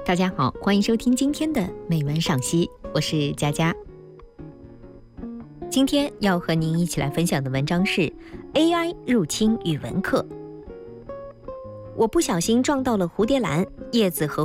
大家好，欢迎收听今天的美文赏析，我是佳佳。今天要和您一起来分享的文章是 AI 入侵语文课。我不小心撞到了蝴蝶兰，叶子和